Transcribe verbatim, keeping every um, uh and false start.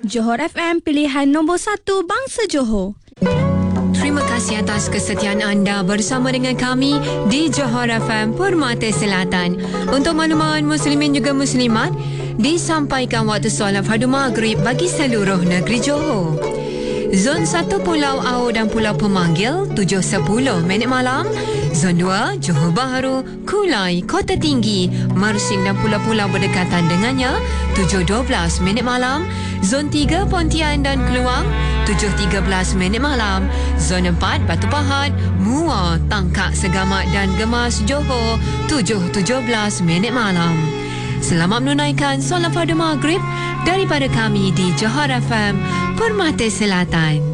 Johor F M, pilihan nombor satu bangsa Johor. Terima kasih atas kesetiaan anda bersama dengan kami di Johor F M Permata Selatan. Untuk makluman muslimin juga muslimat, disampaikan waktu solat fardu maghrib bagi seluruh negeri Johor. Zon satu Pulau Au dan Pulau Pemanggil tujuh sepuluh minit malam. Zon dua Johor Bahru, Kulai, Kota Tinggi, Mersing dan pulau-pulau berdekatan dengannya tujuh dua belas minit malam. Zon tiga Pontian dan Keluang tujuh tiga belas minit malam. Zon empat Batu Pahat, Muar, Tangkak, Segamat dan Gemas Johor tujuh tujuh belas minit malam. Selamat menunaikan solat fardu maghrib daripada kami di Johor F M Permata Selatan.